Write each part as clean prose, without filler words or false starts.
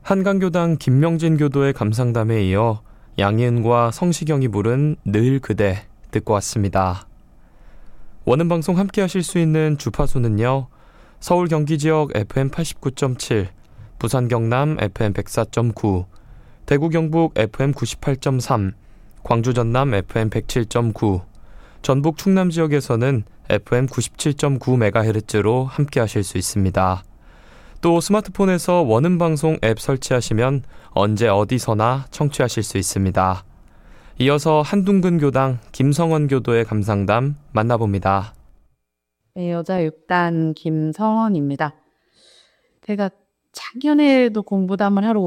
한강교당 김명진 교도의 감상담에 이어 양희은과 성시경이 부른 늘 그대 듣고 왔습니다. 원음방송 함께 하실 수 있는 주파수는요. 서울 경기 지역 FM 89.7, 부산 경남 FM 104.9, 대구 경북 FM 98.3, 광주 전남 FM 107.9, 전북 충남 지역에서는 FM 97.9MHz로 함께 하실 수 있습니다. 또 스마트폰에서 원음방송 앱 설치하시면 언제 어디서나 청취하실 수 있습니다. 이어서 한둥근 교당 김성원 교도의 감상담 만나봅니다. 네, 여자 6단 김성원입니다. 제가 작년에도 공부담을 하러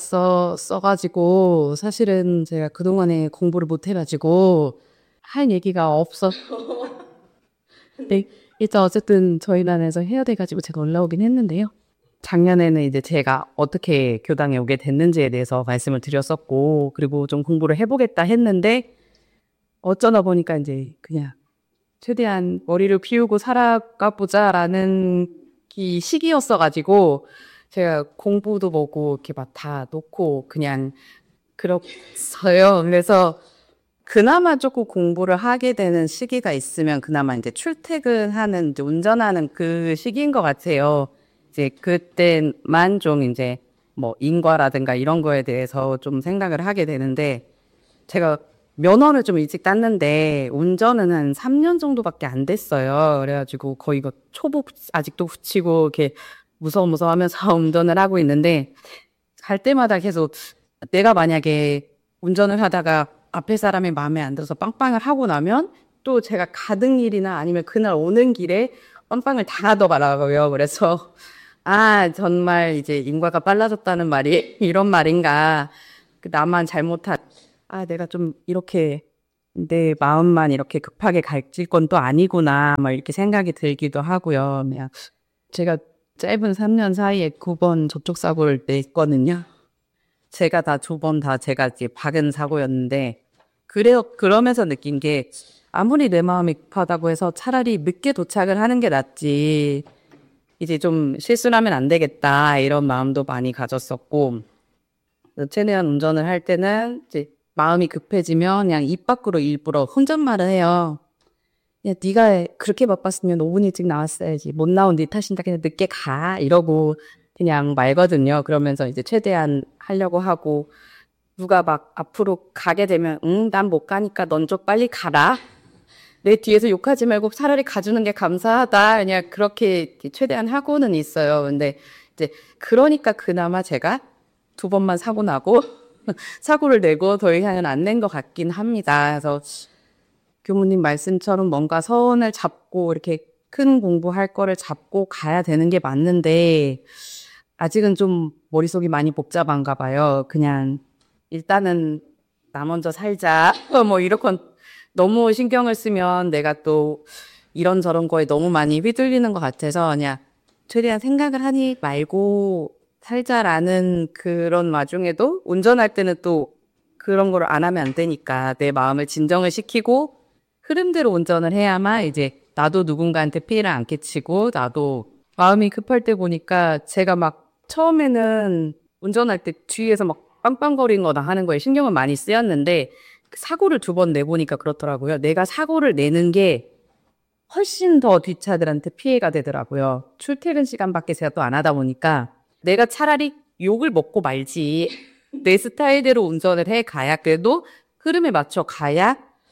올라왔어가지고 사실은 제가 그동안에 공부를 못해가지고 할 얘기가 없었. 네, 일단 어쨌든 저희 단에서 해야 돼가지고 제가 올라오긴 했는데요. 작년에는 이제 제가 어떻게 교당에 오게 됐는지에 대해서 말씀을 드렸었고, 그리고 좀 공부를 해보겠다 했는데, 어쩌다 보니까 이제 그냥 최대한 머리를 비우고 살아가보자라는 이 시기였어가지고, 제가 공부도 뭐고 이렇게 막 다 놓고 그냥 그렇어요. 그래서 그나마 조금 공부를 하게 되는 시기가 있으면 그나마 이제 출퇴근하는, 이제 운전하는 그 시기인 것 같아요. 이제 그때만 좀 이제 뭐 인과라든가 이런 거에 대해서 좀 생각을 하게 되는데, 제가 면허를 좀 일찍 땄는데 운전은 한 3년 정도밖에 안 됐어요. 그래가지고 거의 이거 초보 아직도 붙이고 이렇게 무서워 하면서 운전을 하고 있는데, 갈 때마다 계속 내가 만약에 운전을 하다가 앞에 사람이 마음에 안 들어서 빵빵을 하고 나면 또 제가 가는 길이나 아니면 그날 오는 길에 빵빵을 당하더라고요. 그래서 정말 이제 인과가 빨라졌다는 말이 이런 말인가. 나만 내가 좀 이렇게 내 마음만 이렇게 급하게 갈질 건 또 아니구나. 막 이렇게 생각이 들기도 하고요. 그냥 제가 짧은 3년 사이에 9번 접촉사고를 냈거든요. 제가 다 2번 다 제가 이제 박은 사고였는데, 그러면서 느낀 게 아무리 내 마음이 급하다고 해서 차라리 늦게 도착을 하는 게 낫지. 이제 좀 실수를 하면 안 되겠다 이런 마음도 많이 가졌었고, 최대한 운전을 할 때는 이제 마음이 급해지면 그냥 입 밖으로 일부러 혼잣말을 해요. 야, 네가 그렇게 바빴으면 5분 일찍 나왔어야지. 못 나온 네 탓인다. 그냥 늦게 가. 이러고 그냥 말거든요. 그러면서 이제 최대한 하려고 하고, 누가 막 앞으로 가게 되면 난 못 가니까 넌 좀 빨리 가라. 내 뒤에서 욕하지 말고 차라리 가주는 게 감사하다. 그냥 그렇게 최대한 하고는 있어요. 근데 이제 그러니까 그나마 제가 2번만 사고 나고 사고를 내고 더 이상은 안 낸 것 같긴 합니다. 그래서 교무님 말씀처럼 뭔가 선을 잡고 이렇게 큰 공부할 거를 잡고 가야 되는 게 맞는데, 아직은 좀 머릿속이 많이 복잡한가 봐요. 그냥 일단은 나 먼저 살자. 뭐 이렇게 너무 신경을 쓰면 내가 또 이런저런 거에 너무 많이 휘둘리는 것 같아서 그냥 최대한 생각을 하니 말고 살자라는 그런 와중에도, 운전할 때는 또 그런 걸 안 하면 안 되니까 내 마음을 진정을 시키고 흐름대로 운전을 해야만 이제 나도 누군가한테 피해를 안 끼치고, 나도 마음이 급할 때 보니까 제가 막 처음에는 운전할 때 뒤에서 막 빵빵거리는 거나 하는 거에 신경을 많이 쓰였는데, 사고를 2번 내보니까 그렇더라고요. 내가 사고를 내는 게 훨씬 더 뒷차들한테 피해가 되더라고요. 출퇴근 시간밖에 제가 또 안 하다 보니까 내가 차라리 욕을 먹고 말지, 내 스타일대로 운전을 해 가야, 그래도 흐름에 맞춰 가야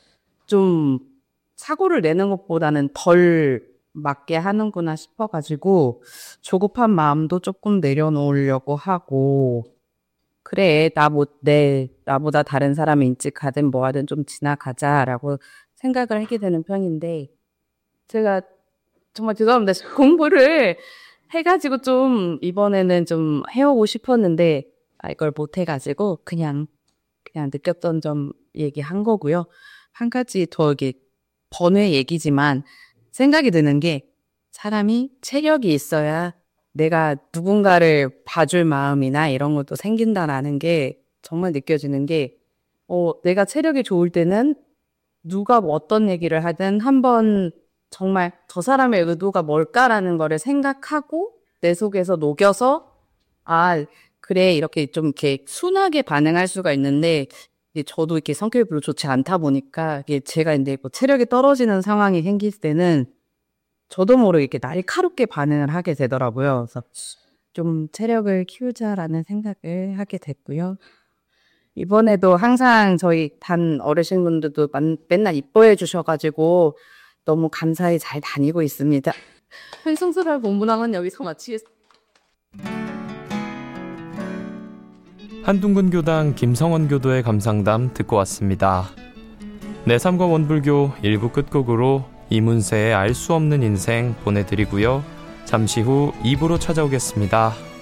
좀 사고를 내는 것보다는 덜 맞게 하는구나 싶어가지고 조급한 마음도 조금 내려놓으려고 하고, 그래, 나보다 다른 사람이 일찍 가든 뭐 하든 좀 지나가자라고 생각을 하게 되는 편인데, 제가 정말 죄송합니다. 공부를 해가지고 좀 이번에는 좀 해오고 싶었는데 이걸 못 해가지고 그냥 느꼈던 점 얘기한 거고요. 한 가지 더 이게 번외 얘기지만 생각이 드는 게, 사람이 체력이 있어야 내가 누군가를 봐줄 마음이나 이런 것도 생긴다라는 게 정말 느껴지는 게, 내가 체력이 좋을 때는 누가 뭐 어떤 얘기를 하든 한번 정말 저 사람의 의도가 뭘까라는 거를 생각하고 내 속에서 녹여서 그래 이렇게 좀 이렇게 순하게 반응할 수가 있는데 이제 저도 이렇게 성격이 별로 좋지 않다 보니까 이게 제가 이제 뭐 체력이 떨어지는 상황이 생길 때는 저도 모르게 이렇게 날카롭게 반응을 하게 되더라고요. 그래서 좀 체력을 키우자라는 생각을 하게 됐고요. 이번에도 항상 저희 단 어르신분들도 맨날 이뻐해 주셔가지고 너무 감사히 잘 다니고 있습니다. 성스러운 본문항은 여기서 마치겠습니다. 한둥근 교당 김성원 교도의 감상담 듣고 왔습니다. 내 삶과 원불교 1부 끝곡으로 이문세의 알 수 없는 인생 보내드리고요. 잠시 후 2부로 찾아오겠습니다.